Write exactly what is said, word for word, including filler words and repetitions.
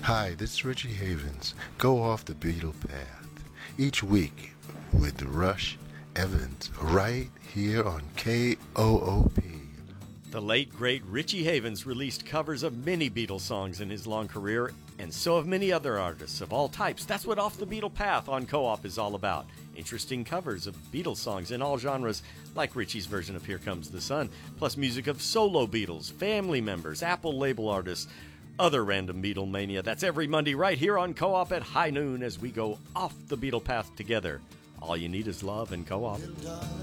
Hi, this is Richie Havens. Go off the Beatle path. Each week with Rush Evans right here on K O O P. The late, great Richie Havens released covers of many Beatles songs in his long career, and so have many other artists of all types. That's what Off the Beatle Path on Co-op is all about. Interesting covers of Beatles songs in all genres, like Richie's version of Here Comes the Sun, plus music of solo Beatles, family members, Apple label artists, other random Beatlemania. That's every Monday right here on Co-op at high noon as we go off the Beatle path together. All you need is love and Co-op.